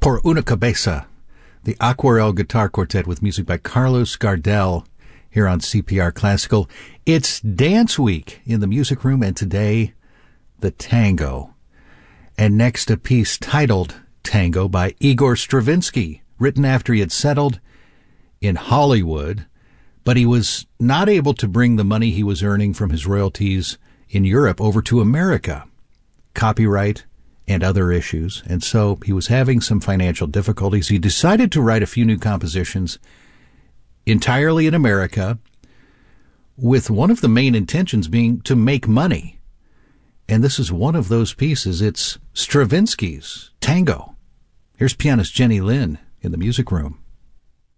Por una cabeza, the Aquarel Guitar Quartet with music by Carlos Gardel here on CPR Classical. It's Dance Week in the Music Room, and today, the tango. And next, a piece titled Tango by Igor Stravinsky, written after he had settled in Hollywood, but he was not able to bring the money he was earning from his royalties in Europe over to America. Copyright and other issues, and so he was having some financial difficulties. He decided to write a few new compositions entirely in America, with one of the main intentions being to make money. And this is one of those pieces. It's Stravinsky's Tango. Here's pianist Jenny Lin in the Music Room.